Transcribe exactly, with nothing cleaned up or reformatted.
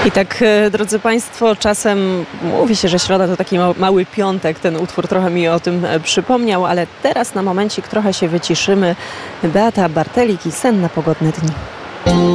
I tak, drodzy Państwo, czasem mówi się, że środa to taki mały piątek. Ten utwór trochę mi o tym przypomniał, ale teraz na momencik trochę się wyciszymy. Beata Bartelik i Sen na pogodne dni.